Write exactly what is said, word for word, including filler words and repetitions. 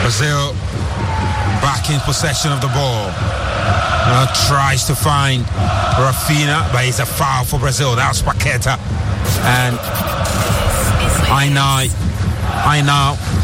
Brazil back in possession of the ball. Uh, tries to find Rafinha, but it's a foul for Brazil. That was Paqueta. And I now, I now